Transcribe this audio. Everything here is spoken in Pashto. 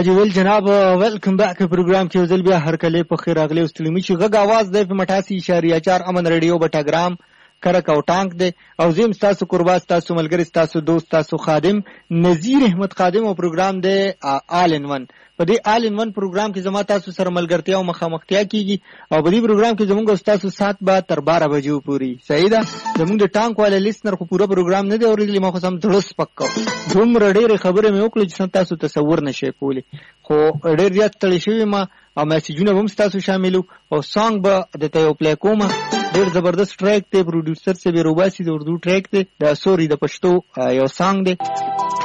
حاجی ویل جناب ویلکم بیک پروګرام کې وزل بیا هر کله په خیر اغلی استلمی شي غږ आवाज د 88.4 امن ریډیو بټاګرام کرک او ټانک دی او زم تاسو قربات تاسو ملګری تاسو دوست تاسو خادم نذیر احمد خادم او پروګرام دی آل ان ون. په دې آل ان ون پروګرام کې زما تاسو سره ملګرتیا او مخامختیا کیږي او په دې پروګرام کې زموږ تاسو سات به تر 12 بجو پوری صحیح ده. زموږ د ټانک والے لیسنر خو پورا پروګرام نه دی اورېدلی ما خو سم درس پکاو دومره ډېرې خبرې مې وکړې چې تاسو تصور نشئ کولی خو ډېر زیات ستړی شوی ما او میسیجونه هم تاسو شاملو او سانګ به د ته پلی کوم ډېر زبردست ټریک دی پروډوسر سے بیروباسي د اردو ټریک دی د سوري د پښتو یو سانګ دی